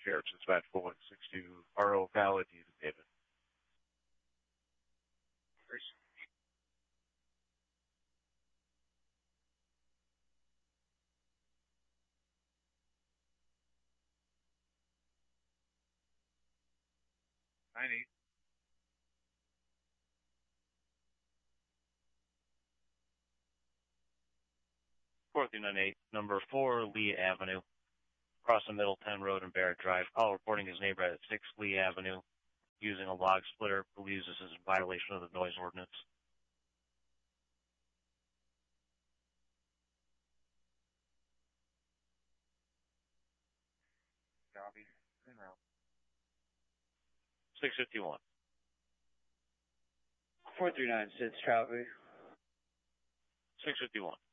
Sheriff's Dispatch 4162, RO valid, use David. Eight. 4398, number 4 Lee Avenue, crossing Middletown Road and Barrett Drive. Call reporting his neighbor at 6 Lee Avenue using a log splitter. Believes this is in violation of the noise ordinance. Copy. En route. 651. 439, Sid's traffic. 651.